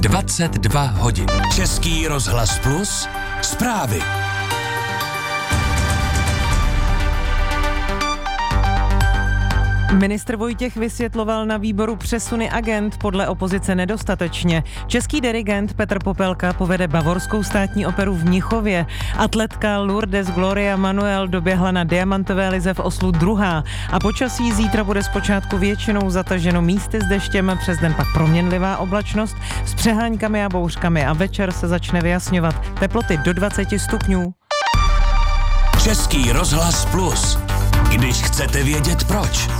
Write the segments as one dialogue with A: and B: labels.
A: 22 hodin. Český rozhlas Plus, zprávy.
B: Ministr Vojtěch vysvětloval na výboru přesuny agend podle opozice nedostatečně. Český dirigent Petr Popelka povede Bavorskou státní operu v Mnichově. Atletka Lourdes Gloria Manuel doběhla na diamantové lize v Oslu druhá. A počasí zítra bude zpočátku většinou zataženo místy s deštěm, přes den pak proměnlivá oblačnost s přeháňkami a bouřkami a večer se začne vyjasňovat. Teploty do 20 stupňů.
A: Český rozhlas Plus. Když chcete vědět proč.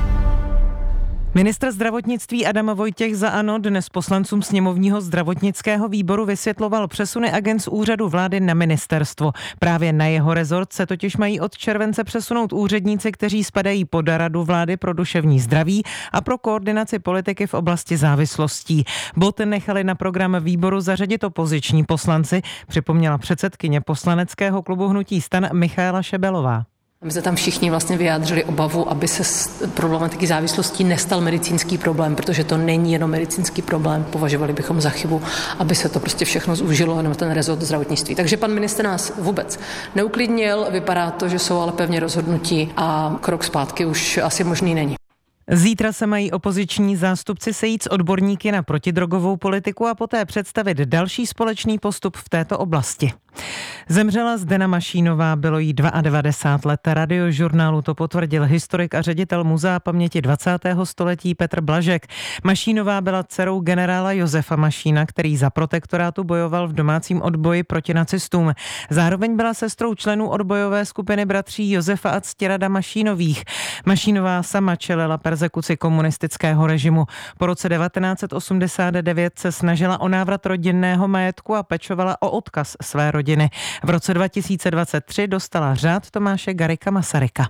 B: Ministr zdravotnictví Adam Vojtěch za ANO dnes poslancům sněmovního zdravotnického výboru vysvětloval přesuny agend z úřadu vlády na ministerstvo. Právě na jeho rezort se totiž mají od července přesunout úředníci, kteří spadají pod Radu vlády pro duševní zdraví a pro koordinaci politiky v oblasti závislostí. Bod nechali na program výboru zařadit opoziční poslanci, připomněla předsedkyně poslaneckého klubu Hnutí STAN Michaela Šebelová.
C: My jsme tam všichni vlastně vyjádřili obavu, aby se z problematiky závislostí nestal medicínský problém, protože to není jenom medicínský problém. Považovali bychom za chybu, aby se to prostě všechno zúžilo na ten rezort zdravotnictví. Takže pan ministr nás vůbec neuklidnil, vypadá to, že jsou ale pevně rozhodnutí a krok zpátky už asi možný není.
B: Zítra se mají opoziční zástupci sejít s odborníky na protidrogovou politiku a poté představit další společný postup v této oblasti. Zemřela Zdena Mašínová, bylo jí 92 let. Radiožurnálu to potvrdil historik a ředitel Muzea paměti 20. století Petr Blažek. Mašínová byla dcerou generála Josefa Mašína, který za protektorátu bojoval v domácím odboji proti nacistům. Zároveň byla sestrou členů odbojové skupiny bratří Josefa a Ctirada Mašínových. Mašínová sama čelila perzekuci komunistického režimu. Po roce 1989 se snažila o návrat rodinného majetku a pečovala o odkaz své rodiny. V roce 2023 dostala řád Tomáše Garrigua Masaryka.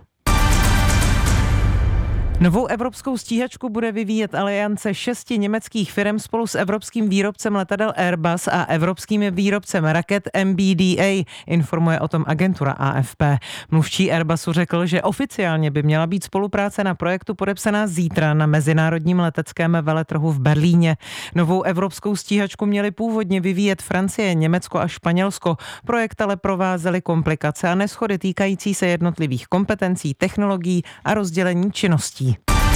B: Novou evropskou stíhačku bude vyvíjet aliance 6 německých firem spolu s evropským výrobcem letadel Airbus a evropským výrobcem raket MBDA, informuje o tom agentura AFP. Mluvčí Airbusu řekl, že oficiálně by měla být spolupráce na projektu podepsaná zítra na mezinárodním leteckém veletrhu v Berlíně. Novou evropskou stíhačku měly původně vyvíjet Francie, Německo a Španělsko. Projekt ale provázely komplikace a neshody týkající se jednotlivých kompetencí, technologií a rozdělení činností.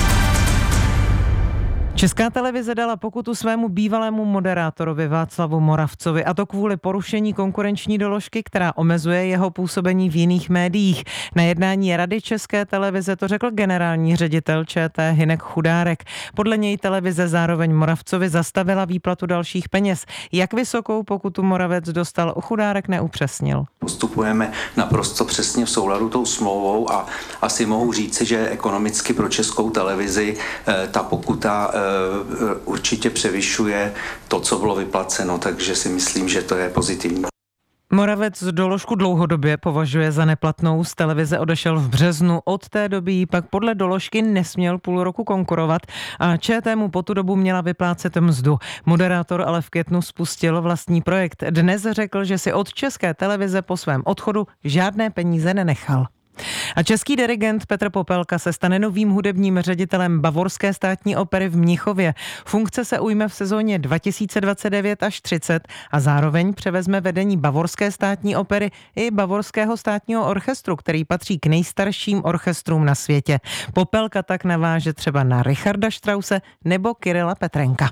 B: Česká televize dala pokutu svému bývalému moderátorovi Václavu Moravcovi, a to kvůli porušení konkurenční doložky, která omezuje jeho působení v jiných médiích. Na jednání Rady České televize to řekl generální ředitel ČT Hynek Chudárek. Podle něj televize zároveň Moravcovi zastavila výplatu dalších peněz. Jak vysokou pokutu Moravec dostal, Chudárek neupřesnil.
D: Postupujeme naprosto přesně v souladu tou smlouvou a asi mohu říci, že ekonomicky pro Českou televizi ta pokuta určitě převyšuje to, co bylo vyplaceno, takže si myslím, že to je pozitivní.
B: Moravec doložku dlouhodobě považuje za neplatnou. Z televize odešel v březnu. Od té doby jí pak podle doložky nesměl půl roku konkurovat a ČT mu po tu dobu měla vyplácet mzdu. Moderátor ale v květnu spustil vlastní projekt. Dnes řekl, že si od České televize po svém odchodu žádné peníze nenechal. A český dirigent Petr Popelka se stane novým hudebním ředitelem Bavorské státní opery v Mnichově. Funkce se ujme v sezóně 2029 až 30 a zároveň převezme vedení Bavorské státní opery i Bavorského státního orchestru, který patří k nejstarším orchestrům na světě. Popelka tak naváže třeba na Richarda Strause nebo Kyrila Petrenka.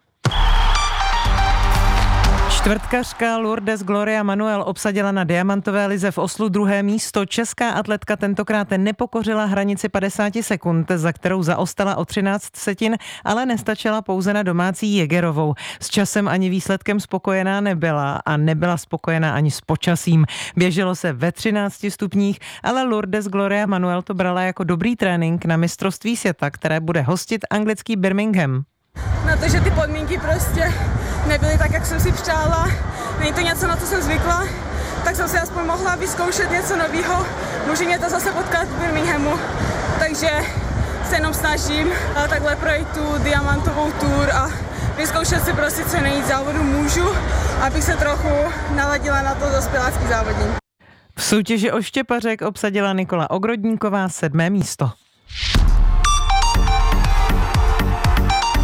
B: Čtvrtkařka Lourdes Gloria Manuel obsadila na diamantové lize v Oslu druhé místo. Česká atletka tentokrát nepokořila hranici 50 sekund, za kterou zaostala o 13 setin, ale nestačila pouze na domácí Jägerovou. S časem ani výsledkem spokojená nebyla a nebyla spokojená ani s počasím. Běželo se ve 13 stupních, ale Lourdes Gloria Manuel to brala jako dobrý trénink na mistrovství světa, které bude hostit anglický Birmingham.
E: Na to, že ty podmínky prostě nebyly tak, jak jsem si přála. Není to něco, na co jsem zvykla, tak jsem si aspoň mohla vyzkoušet něco nového. Může mě to zase potkat v Birminghamu, takže se jenom snažím takhle projít tu diamantovou tour a vyzkoušet si prostě co nejvíc závodu můžu, abych se trochu naladila na to dospělácký závodní.
B: V soutěži o štěpařek obsadila Nikola Ogrodníková 7. místo.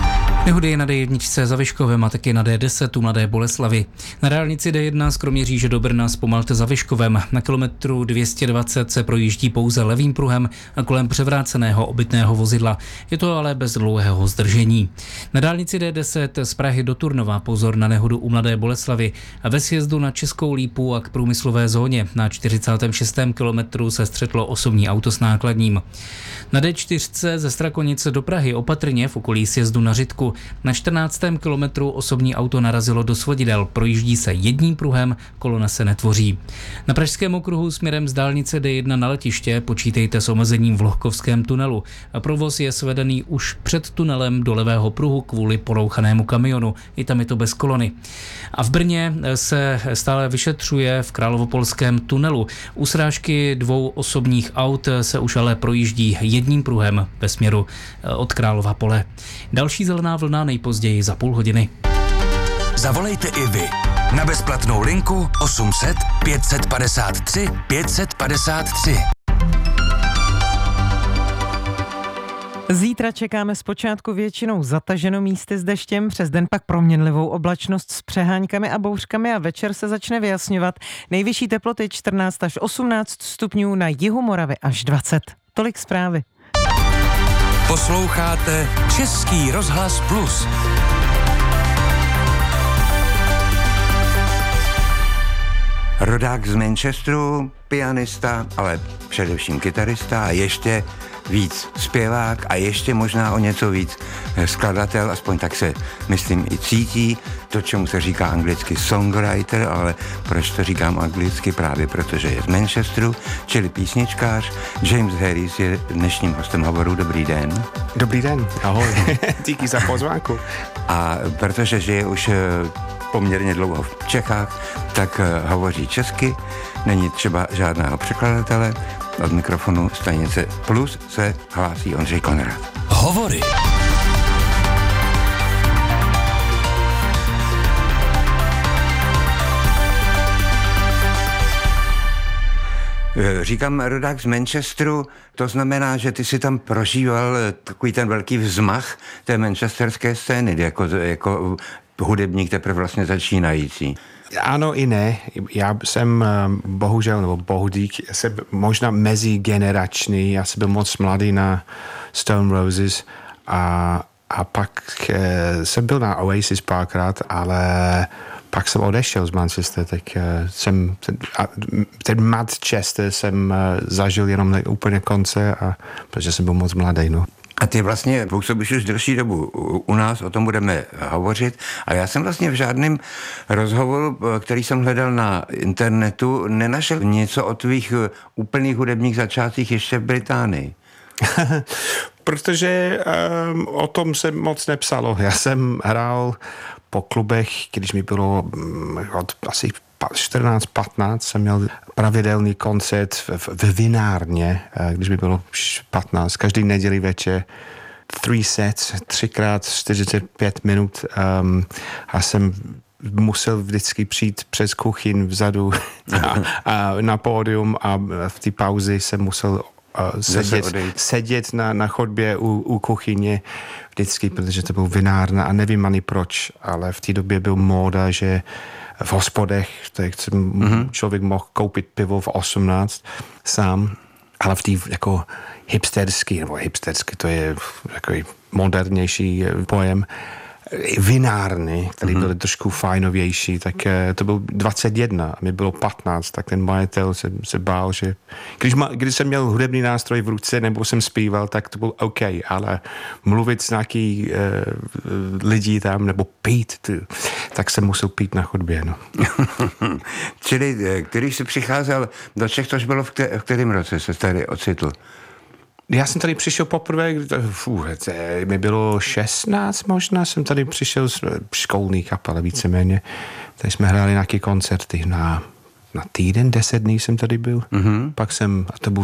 F: Nehody je na D1 za Vyškovem a taky na D10 u Mladé Boleslavi. Na dálnici D1 z Kroměříže do Brna zpomalte za Vyškovem. Na kilometru 220 se projíždí pouze levým pruhem a kolem převráceného obytného vozidla. Je to ale bez dlouhého zdržení. Na dálnici D10 z Prahy do Turnova pozor na nehodu u Mladé Boleslavi a ve sjezdu na Českou Lípu a k průmyslové zóně. Na 46. kilometru se střetlo osobní auto s nákladním. Na D4 ze Strakonice do Prahy opatrně v okolí sjezdu na Řitku. Na 14. kilometru osobní auto narazilo do svodidel, projíždí se jedním pruhem, kolona se netvoří. Na Pražském okruhu směrem z dálnice D1 na letiště počítejte s omezením v Lohkovském tunelu. Provoz je svedený už před tunelem do levého pruhu kvůli porouchanému kamionu, i tam je to bez kolony. A v Brně se stále vyšetřuje v Královopolském tunelu. U srážky 2 osobních aut se už ale projíždí jedním pruhem ve směru od Králova Pole. Další zelená vlna nejpozději za půl hodiny.
A: Zavolejte i vy na bezplatnou linku 800 553 553.
B: Zítra čekáme zpočátku většinou zataženo místy s deštěm, přes den pak proměnlivou oblačnost s přeháňkami a bouřkami a večer se začne vyjasňovat. Nejvyšší teploty 14 až 18 stupňů, na jihu Moravy až 20. Tolik zprávy.
A: Posloucháte Český rozhlas Plus.
G: Rodák z Manchesteru, pianista, ale především kytarista a ještě víc zpěvák a ještě možná o něco víc skladatel, aspoň tak se myslím i cítí, to, čemu se říká anglicky songwriter, ale proč to říkám anglicky? Právě protože je z Manchesteru, čili písničkář. James Harris je dnešním hostem hovoru. Dobrý den.
H: Dobrý den, ahoj. Díky za pozvánku.
G: A protože žije už poměrně dlouho v Čechách, tak hovoří česky, není třeba žádného překladatele. Od mikrofonu stanice Plus se hlásí Ondřej Konrad.
A: Hovory.
G: Říkám rodák z Manchesteru, to znamená, že ty si tam prožíval takový ten velký vzmach té manchesterské scény, jako hudebník teprve vlastně začínající.
H: Ano i ne. Já jsem bohudík, jsem možná mezigenerační. Já jsem byl moc mladý na Stone Roses a pak jsem byl na Oasis párkrát, ale pak jsem odešel z Manchester, tak ten Manchester jsem zažil jenom na úplně konce, protože jsem byl moc mladý, no.
G: A ty vlastně působíš už delší dobu u nás, o tom budeme hovořit. A já jsem vlastně v žádném rozhovoru, který jsem hledal na internetu, nenašel něco o tvých úplných hudebních začátcích ještě v Británii.
H: Protože o tom se moc nepsalo. Já jsem hrál po klubech, když mi bylo od asi 14-15, jsem měl pravidelný koncert v vinárně, když mi bylo 15, každý neděli večer, 3 sets, 3x 45 minut a jsem musel vždycky přijít přes kuchyň vzadu a na pódium a v té pauzi jsem musel sedět na chodbě u kuchyně vždycky, protože to byl vinárna a nevím ani proč, ale v té době byl móda, že v hospodech, tak člověk mohl koupit pivo v 18 sám, ale v té jako hipsterský, to je takový modernější pojem, vinárny, které byly trošku fajnovější, tak to byl 21 a mi bylo 15, tak ten majitel se bál, že když jsem měl hudební nástroj v ruce nebo jsem zpíval, tak to byl OK, ale mluvit s nějaký lidí tam nebo pít, tak jsem musel pít na chodbě. No.
G: Čili když jsi přicházel do Čech, tož bylo v kterém roce se tady ocitl?
H: Já jsem tady přišel poprvé, mi bylo 16 možná, jsem tady přišel z školní kapele víceméně. Tady jsme hráli nějaké koncerty na týden, 10 dní jsem tady byl. Pak jsem, a to byl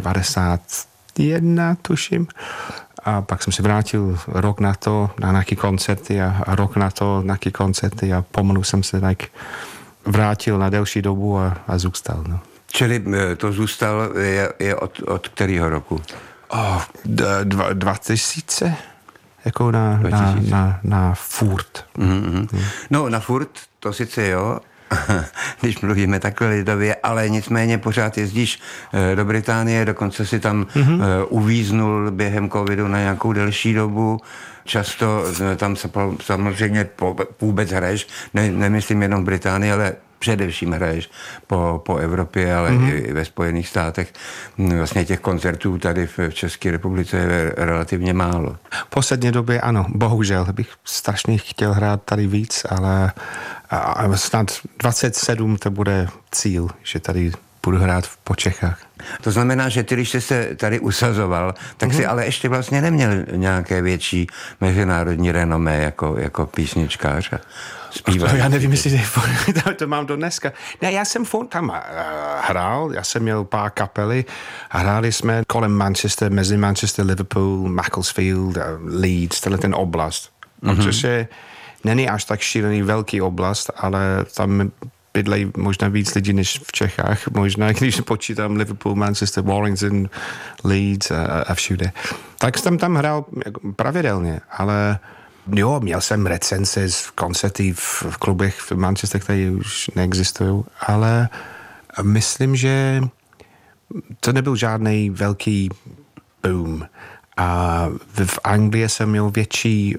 H: 91 tuším, a pak jsem se vrátil rok na to na nějaké koncerty a rok na to nějaké koncerty a pomalu jsem se tak vrátil na delší dobu a zůstal. No.
G: Čili to zůstal je od kterého roku?
H: 2000.
G: jako na furt. No, na furt to sice jo, když mluvíme takhle lidově, ale nicméně pořád jezdíš do Británie, dokonce si tam uvíznul během covidu na nějakou delší dobu. Často tam samozřejmě vůbec hraješ, nemyslím jenom v Británii, ale především hraješ po Evropě, ale i ve Spojených státech. Vlastně těch koncertů tady v České republice je relativně málo.
H: V poslední době ano, bohužel bych strašně chtěl hrát tady víc, ale snad 27 to bude cíl, že tady budu hrát po Čechách.
G: To znamená, že ty, když jsi se tady usazoval, tak si ale ještě vlastně neměl nějaké větší mezinárodní renomé jako písničkář a zpívající.
H: Já nevím, jestli to mám do dneska. Ne, já jsem tam hrál, já jsem měl pár kapely a hráli jsme kolem Manchester, mezi Manchester, Liverpool, Macclesfield, Leeds, ten oblast. Což není až tak šílený velký oblast, ale tam bydlejí možná víc lidí než v Čechách. Možná, když počítám Liverpool, Manchester, Warrington, Leeds a všude. Tak jsem tam hrál pravidelně, ale jo, měl jsem recenze z koncerty v klubech v Manchester, které už neexistují, ale myslím, že to nebyl žádný velký boom. A v Anglii jsem měl větší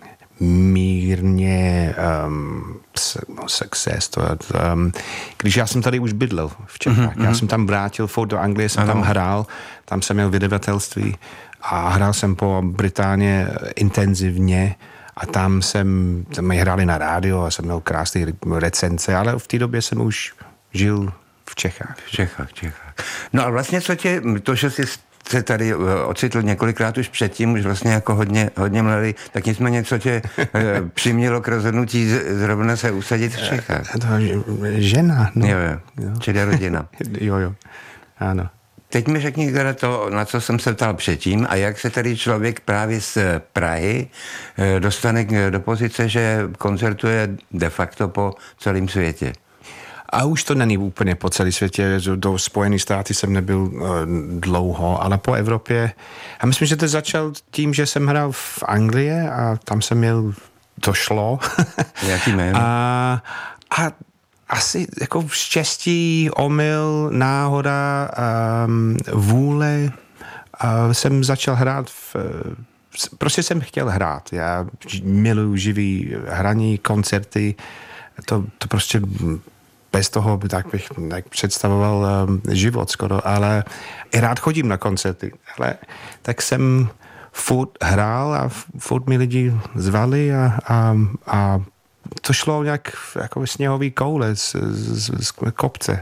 H: mírně success. Když já jsem tady už bydlel v Čechách, já jsem tam vrátil do Anglie, jsem tam hrál, tam jsem měl vydavatelství a hrál jsem po Británii intenzivně a tam mi hráli na rádio a jsem měl krásné recenze, ale v té době jsem už žil v Čechách.
G: V Čechách. No a vlastně to, že jsi se tady ocitl několikrát už předtím, už vlastně jako hodně mladý, tak nicméně co tě přimělo k rozhodnutí zrovna se usadit v Čechách?
H: Žena. No.
G: Jo. Čili rodina.
H: Jo, ano.
G: Teď mi řekni teda to, na co jsem se ptal předtím a jak se tady člověk právě z Prahy dostane do pozice, že koncertuje de facto po celém světě.
H: A už to není úplně po celé světě, do Spojených států jsem nebyl dlouho, ale po Evropě. A myslím, že to začal tím, že jsem hrál v Anglii a tam jsem měl, to šlo.
G: Jaký jméno?
H: A asi jako štěstí, omyl, náhoda, vůle. Jsem začal hrát prostě jsem chtěl hrát. Já miluji živý hraní, koncerty. To prostě bez toho tak bych představoval život skoro, ale i rád chodím na koncerty. Ale tak jsem furt hrál a furt mi lidi zvali a to šlo nějak jako sněhový koule z kopce.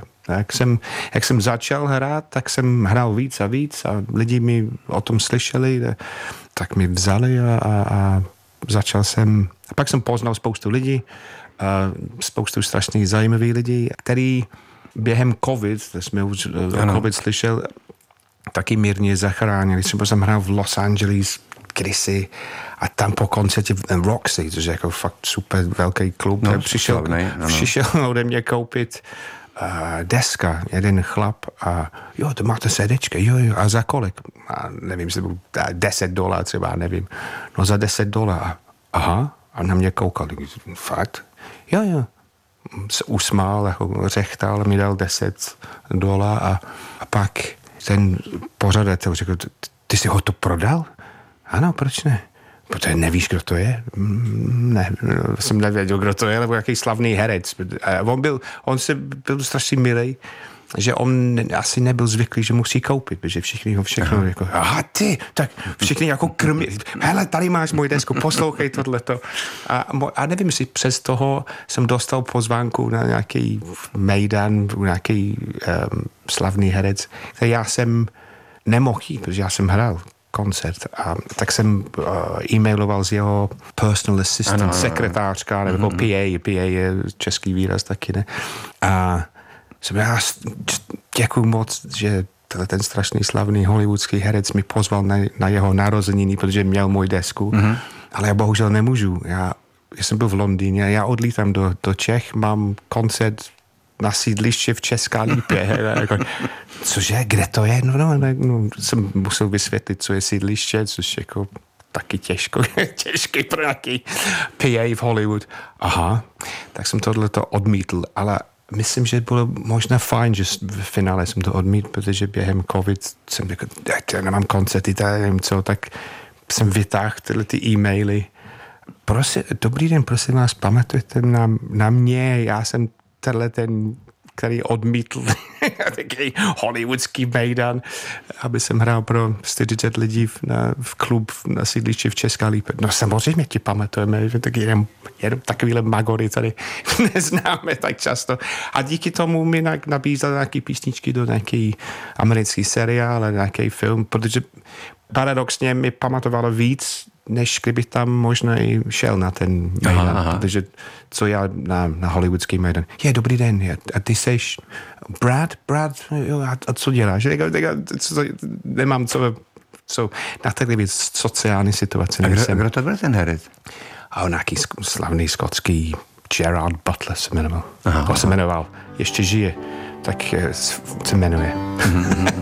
H: Jak jsem začal hrát, tak jsem hrál víc a víc a lidi mi o tom slyšeli, tak mi vzali a začal jsem. A pak jsem poznal spoustu lidí, spoustu strašných zajímavých lidí, který během COVID slyšel, taky mírně zachránili. Třeba jsem hrál v Los Angeles kdysi a tam po koncertě Roxy, což je jako fakt super velký klub, přišel ode mě koupit deska, jeden chlap a jo, to máte CDčka, jo, a za kolik? A nevím, jestli byl $10 třeba, nevím. No za $10. Aha, a na mě koukal, fakt? Jo. Se usmál, jako řechtal, mi dal $10 a pak ten pořadatel řekl, ty jsi ho to prodal? Ano, proč ne? Protože nevíš, kdo to je? Ne, jsem nevěděl, kdo to je, nebo jaký slavný herec. On byl strašně milej, že on asi nebyl zvyklý, že musí koupit, protože všichni ho všechno jako, aha ty, tak všichni jako krmí, hele, tady máš můj desku, poslouchej tohleto. A nevím, jestli přes toho jsem dostal pozvánku na nějaký mejdan, nějaký slavný herec, který já jsem nemohl jít, protože já jsem hrál koncert a tak jsem e-mailoval z jeho personal assistant, sekretářka, nebo PA je český výraz taky, ne? A já děkuju moc, že ten strašný slavný hollywoodský herec mi pozval na jeho narozeniny, protože měl můj desku, ale já bohužel nemůžu. Já jsem byl v Londýně, já odlítám do Čech, mám koncert na sídliště v Česká Lípě. Cože, kde to je? No, jsem musel vysvětlit, co je sídliště, což jako taky těžký pro nějaký PA v Hollywood. Aha, tak jsem tohleto odmítl, ale myslím, že bylo možná fajn, že v finále jsem to odmítl, protože během COVID jsem řekl, já nemám koncerty, nevím co, tak jsem vytáhl tyhle ty e-maily. Dobrý den, prosím vás, pamatujte na mě, já jsem ten, který odmítl takový hollywoodský mejdan, aby jsem hrál pro 40 lidí v klub na sídlišti v České Lípě. No samozřejmě ti pamatujeme, že tak jenom takovýhle magory tady neznáme tak často. A díky tomu mi nabízel nějaký písničky do nějaký americký seriál a nějaký film, protože paradoxně mi pamatovalo víc, než kdybych tam možná i šel na ten mejdan, protože co já na hollywoodský mejdan. Dobrý den, a ty seš Brad, jo, a co děláš? Nemám co na takové sociální situaci.
G: A kdo to byl ten herec?
H: A nějaký slavný skotský Gerard Butler se jmenoval. Ještě žije, tak se jmenuje.